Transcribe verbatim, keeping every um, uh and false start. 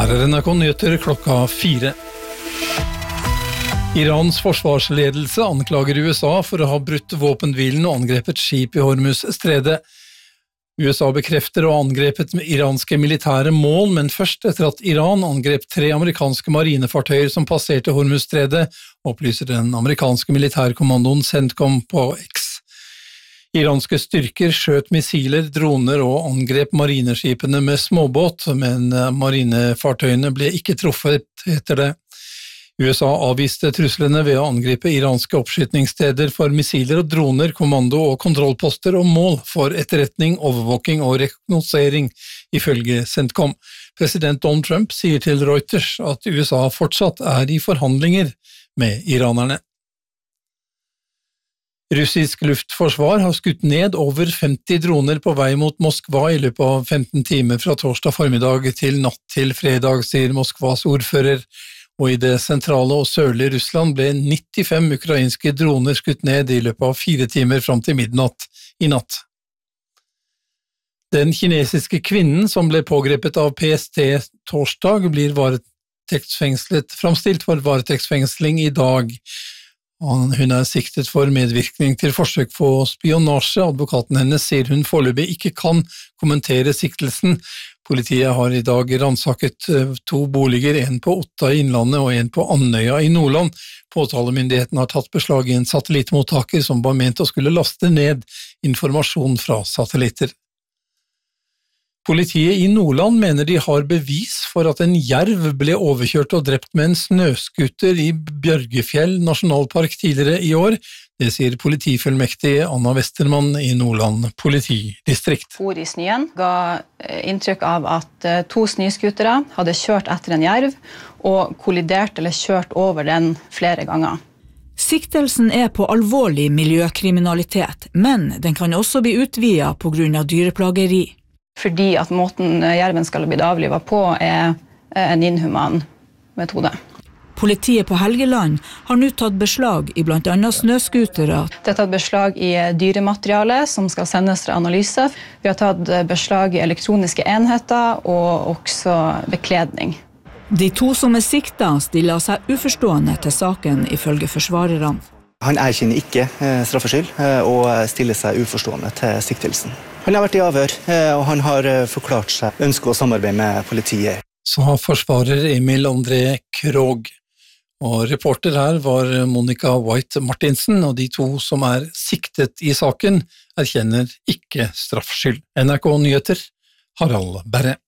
Her er N R K Nyheter klokka fire. Irans forsvarsledelse anklager U S A for å ha brutt våpenhvilen og angrepet skip i Hormuz-stredet. U S A bekrefter å ha angrepet med iranske militære mål, men først etter at Iran angrep tre amerikanske marinefartøyer som passerte Hormuz-stredet, opplyser den amerikanske militærkommandoen CENTCOM på X. Iranske styrker skjøt missiler, droner og angrep marineskipene med småbåt, men marinefartøyene ble ikke truffet etter det. U S A avviste truslene ved å angripe iranske oppskytningssteder for missiler og droner, kommando- og kontrollposter og mål for etterretning, overvåking og rekognosering, ifølge CENTCOM. President Donald Trump sier til Reuters at U S A fortsatt er i forhandlinger med iranerne. Russisk luftforsvar har skutt ned over femti droner på vei mot Moskva i løpet av femten timer fra torsdag formiddag til natt til fredag, sier Moskvas ordfører. Og i det sentrale og sørlige Russland ble nittifem ukrainske droner skutt ned i løpet av fire timer fram til midnatt i natt. Den kinesiske kvinnen som ble pågrepet av P S T torsdag blir varetektsfengslet, framstilt for varetektsfengsling i dag. Hun er siktet for medvirkning til forsøk på spionasje. Advokaten hennes sier hun foreløpig ikke kan kommentere siktelsen. Politiet har i dag ransaket to boliger, en på Otta i Innlandet og en på Andøya i Nordland. Påtalemyndigheten har tatt beslag i en satellittmottaker som var ment å skulle laste ned informasjon fra satellitter. Politiet i Nordland mener de har bevis for at en jerv ble overkjørt og drept med en snøskuter i Bjørgefjell nasjonalpark tidligere i år. Det sier politifullmektig Anna Westermann i Nordland politidistrikt. Ord i snøen ga inntrykk av at to snøskutere hadde kjørt etter en jerv og kollidert eller kjørt over den flere ganger. Siktelsen er på alvorlig miljøkriminalitet, men den kan også bli utvidet på grunn av dyreplageri. Fordi at måten jerven skal bli avlivet på er en inhuman metode. Politiet på Helgeland har nå tatt beslag i blant annet snøskutere. Det er tatt beslag i dyremateriale som skal sendes til analyse. Vi har tatt beslag i elektroniske enheter og også bekledning. De to som er siktet stiller seg uforstående til saken ifølge forsvarerne. Han erkjenner ikke straffskyld og stiller seg uforstående til siktelsen. Han har vært i avhør, og han har forklart seg ønske å samarbeide med politiet. Så forsvarer Emil André Krog. Og reporter her var Monica White Martinsen, og de to som er siktet i saken erkjenner ikke straffskyld. N R K Nyheter, Harald Berre.